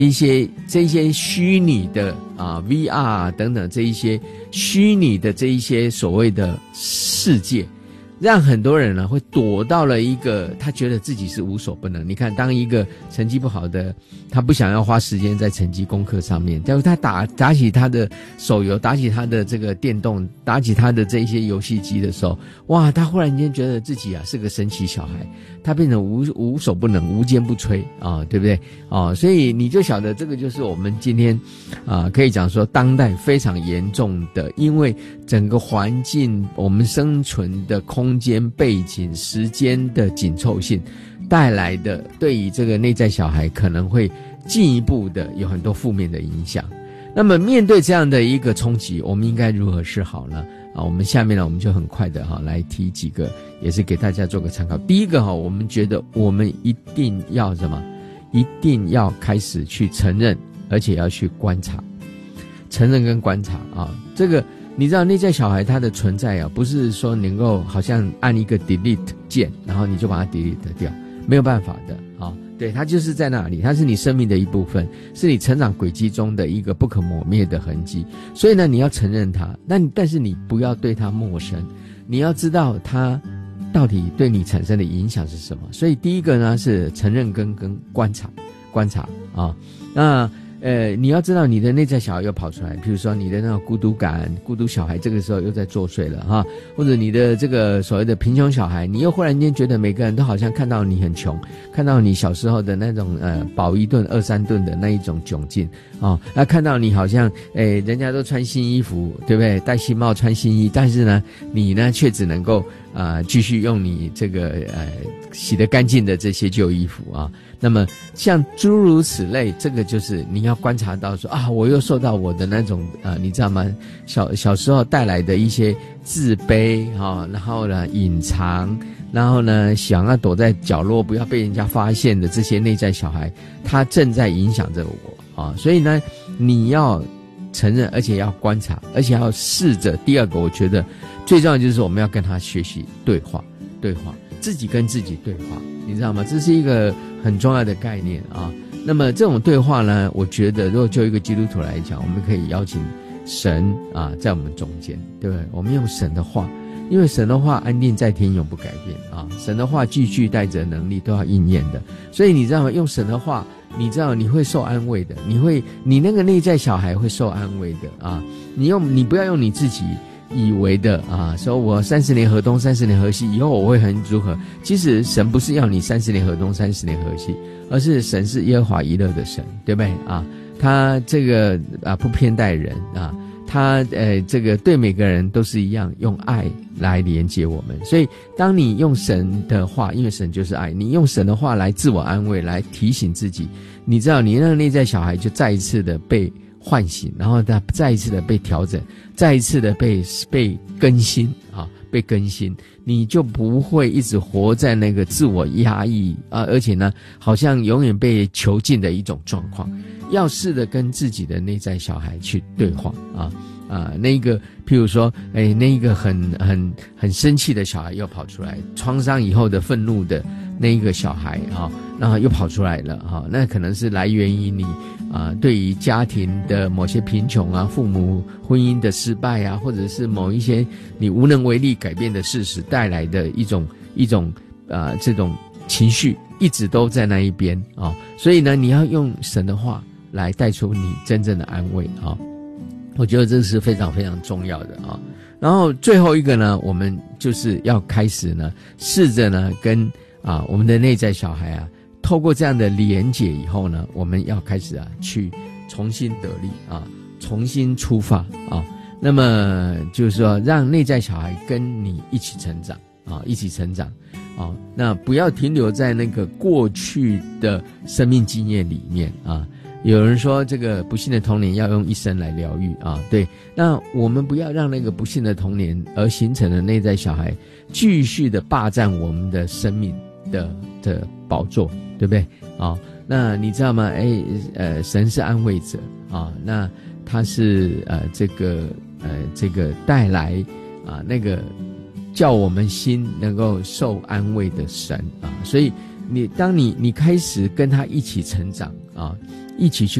这些虚拟的VR 等等这一些虚拟的这一些所谓的世界，让很多人呢会躲到了一个他觉得自己是无所不能。你看，当一个成绩不好的，他不想要花时间在成绩功课上面，但是他打起他的手游，打起他的这个电动，打起他的这些游戏机的时候，哇，他忽然间觉得自己是个神奇小孩，他变成无所不能，无坚不摧对不对所以你就晓得这个就是我们今天可以讲说当代非常严重的，因为整个环境我们生存的空间背景时间的紧凑性带来的对于这个内在小孩可能会进一步的有很多负面的影响。那么面对这样的一个冲击，我们应该如何是好呢？我们下面呢，我们就很快的来提几个，也是给大家做个参考。第一个我们觉得我们一定要什么？一定要开始去承认，而且要去观察，承认跟观察这个你知道内在小孩他的存在不是说能够好像按一个 delete 键，然后你就把它 delete 掉，没有办法的对，它就是在那里，它是你生命的一部分，是你成长轨迹中的一个不可磨灭的痕迹。所以呢，你要承认它，但是你不要对它陌生，你要知道它到底对你产生的影响是什么。所以第一个呢是承认跟观察那你要知道你的内在小孩又跑出来，比如说你的那种孤独感，孤独小孩这个时候又在作祟了或者你的这个所谓的贫穷小孩，你又忽然间觉得每个人都好像看到你很穷，看到你小时候的那种饱一顿二三顿的那一种窘境看到你好像人家都穿新衣服，对不对？戴新帽穿新衣，但是呢你呢却只能够继续用你这个洗得干净的这些旧衣服那么像诸如此类，这个就是你要观察到说我又受到我的那种你知道吗？小时候带来的一些自卑然后呢隐藏，然后呢想要躲在角落不要被人家发现的这些内在小孩，他正在影响着我所以呢你要承认，而且要观察，而且要试着。第二个我觉得最重要的就是我们要跟他学习对话，自己跟自己对话，你知道吗？这是一个很重要的概念那么这种对话呢，我觉得如果就一个基督徒来讲，我们可以邀请神在我们中间，对不对？我们用神的话，因为神的话安定在天，永不改变神的话句句带着能力，都要应验的。所以你知道吗？用神的话，你知道你会受安慰的，你那个内在小孩会受安慰的你不要用你自己以为的说我30年河东30年河西，以后我会很如何。其实神不是要你30年河东30年河西，而是神是耶和华以勒的神，对不对他这个不偏待人他这个对每个人都是一样，用爱来连接我们。所以当你用神的话，因为神就是爱，你用神的话来自我安慰，来提醒自己，你知道你那个内在小孩就再一次的被唤醒，然后他再一次的被调整，再一次的被更新被更新，你就不会一直活在那个自我压抑而且呢好像永远被囚禁的一种状况。要试着跟自己的内在小孩去对话那个譬如说那个很生气的小孩又跑出来，创伤以后的愤怒的那一个小孩然后又跑出来了那可能是来源于你对于家庭的某些贫穷父母婚姻的失败或者是某一些你无能为力改变的事实带来的一种这种情绪一直都在那一边所以呢你要用神的话来带出你真正的安慰我觉得这是非常非常重要的然后最后一个呢，我们就是要开始呢试着呢跟我们的内在小孩透过这样的连结以后呢，我们要开始去重新得力重新出发那么就是说让内在小孩跟你一起成长一起成长那不要停留在那个过去的生命经验里面有人说这个不幸的童年要用一生来疗愈对，那我们不要让那个不幸的童年而形成的内在小孩继续的霸占我们的生命的宝座，对不对那你知道吗神是安慰者那他是这个带来那个叫我们心能够受安慰的神所以当你开始跟他一起成长一起去